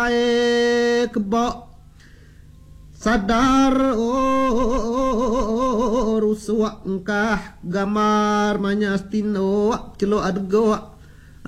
baik bak sadar rusuak engkah gamar manyastino celo adgo